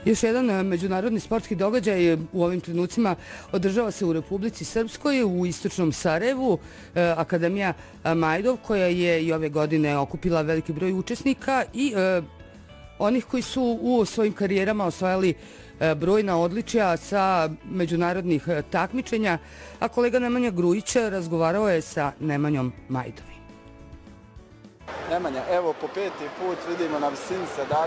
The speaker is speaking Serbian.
Još jedan međunarodni sportski događaj u ovim trenucima održava se u Republici Srpskoj, u istočnom Sarajevu. Akademija Majdov, koja je i ove godine okupila veliki broj učesnika i onih koji su u svojim karijerama osvajali brojna odličja sa međunarodnih takmičenja, a kolega Nemanja Grujić razgovarao je sa Nemanjom Majdovim. Nemanja, evo po peti put vidimo na visini